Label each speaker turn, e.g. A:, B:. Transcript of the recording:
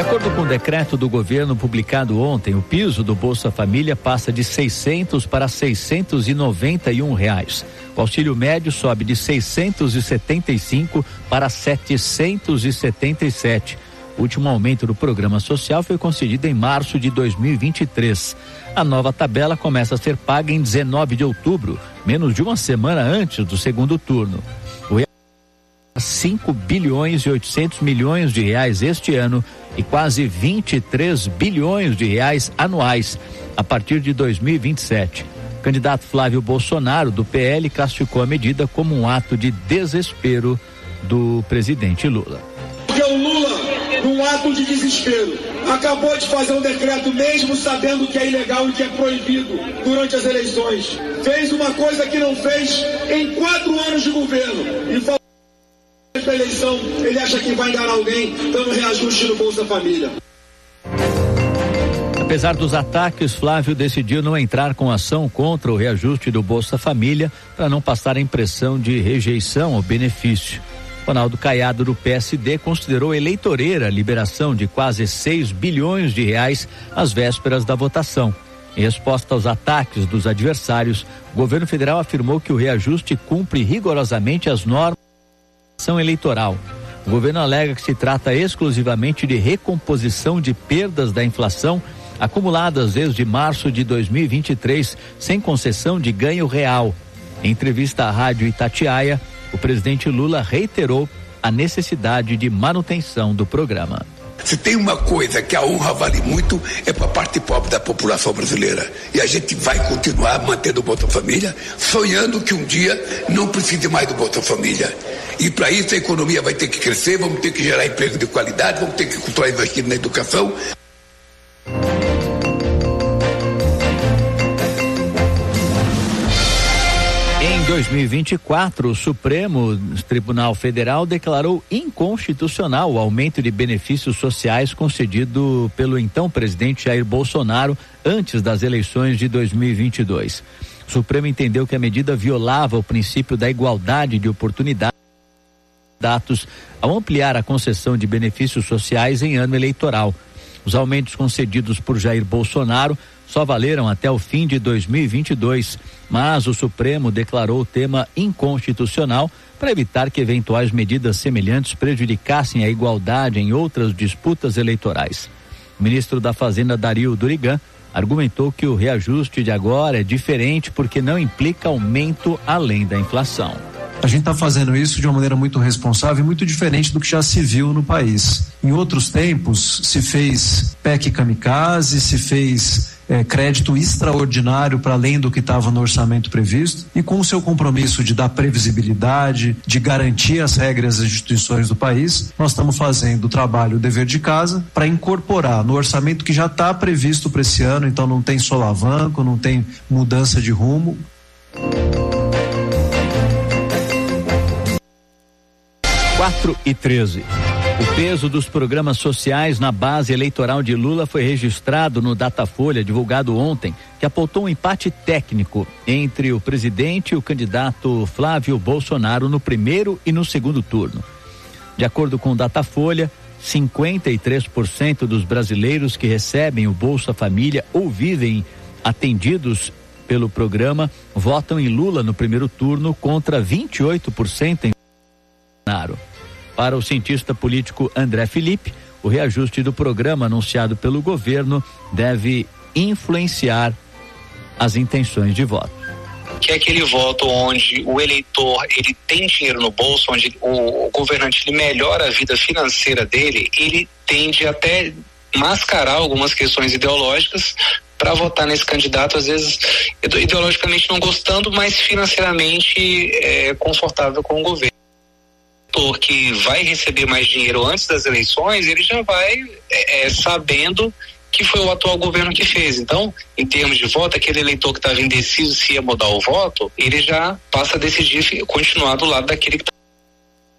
A: De acordo com o decreto do governo publicado ontem, o piso do Bolsa Família passa de R$600 para R$691. O auxílio médio sobe de 675 para 777. O último aumento do programa social foi concedido em março de 2023. A nova tabela começa a ser paga em 19 de outubro, menos de uma semana antes do segundo turno. O 5 bilhões e 800 milhões de reais este ano e quase 23 bilhões de reais anuais a partir de 2027. O candidato Flávio Bolsonaro, do PL, classificou a medida como um ato de desespero do presidente Lula.
B: Porque o Lula, num ato de desespero, acabou de fazer um decreto mesmo sabendo que é ilegal e que é proibido durante as eleições. Fez uma coisa que não fez em 4 anos de governo e falou que na eleição ele acha que vai enganar alguém dando reajuste no Bolsa Família.
A: Apesar dos ataques, Flávio decidiu não entrar com ação contra o reajuste do Bolsa Família para não passar a impressão de rejeição ao benefício. Ronaldo Caiado, do PSD, considerou eleitoreira a liberação de quase 6 bilhões de reais às vésperas da votação. Em resposta aos ataques dos adversários, o governo federal afirmou que o reajuste cumpre rigorosamente as normas da ação eleitoral. O governo alega que se trata exclusivamente de recomposição de perdas da inflação acumuladas desde março de 2023, sem concessão de ganho real. Em entrevista à Rádio Itatiaia, o presidente Lula reiterou a necessidade de manutenção do programa.
C: Se tem uma coisa que a honra vale muito, é para a parte pobre da população brasileira. E a gente vai continuar mantendo o Bolsa Família, sonhando que um dia não precise mais do Bolsa Família. E para isso a economia vai ter que crescer, vamos ter que gerar emprego de qualidade, vamos ter que continuar investindo na educação.
A: Em 2024, o Supremo Tribunal Federal declarou inconstitucional o aumento de benefícios sociais concedido pelo então presidente Jair Bolsonaro antes das eleições de 2022. O Supremo entendeu que a medida violava o princípio da igualdade de oportunidades ao ampliar a concessão de benefícios sociais em ano eleitoral. Os aumentos concedidos por Jair Bolsonaro só valeram até o fim de 2022, mas o Supremo declarou o tema inconstitucional para evitar que eventuais medidas semelhantes prejudicassem a igualdade em outras disputas eleitorais. O ministro da Fazenda, Dario Durigan, argumentou que o reajuste de agora é diferente porque não implica aumento além da inflação.
D: A gente está fazendo isso de uma maneira muito responsável e muito diferente do que já se viu no país. Em outros tempos, se fez PEC kamikaze, se fez crédito extraordinário para além do que estava no orçamento previsto, e com o seu compromisso de dar previsibilidade, de garantir as regras e as instituições do país, nós estamos fazendo o trabalho, o dever de casa, para incorporar no orçamento que já está previsto para esse ano, então não tem solavanco, não tem mudança de rumo.
A: 4:13. O peso dos programas sociais na base eleitoral de Lula foi registrado no Datafolha, divulgado ontem, que apontou um empate técnico entre o presidente e o candidato Flávio Bolsonaro no primeiro e no segundo turno. De acordo com o Datafolha, 53% dos brasileiros que recebem o Bolsa Família ou vivem atendidos pelo programa votam em Lula no primeiro turno contra 28% em Bolsonaro. Para o cientista político André Felipe, o reajuste do programa anunciado pelo governo deve influenciar as intenções de voto.
E: Que é aquele voto onde o eleitor ele tem dinheiro no bolso, onde o governante ele melhora a vida financeira dele, ele tende até mascarar algumas questões ideológicas para votar nesse candidato, às vezes ideologicamente não gostando, mas financeiramente confortável com o governo. Que vai receber mais dinheiro antes das eleições, ele já vai sabendo que foi o atual governo que fez. Então, em termos de voto, aquele eleitor que estava indeciso se ia mudar o voto, ele já passa a decidir continuar do lado daquele que está.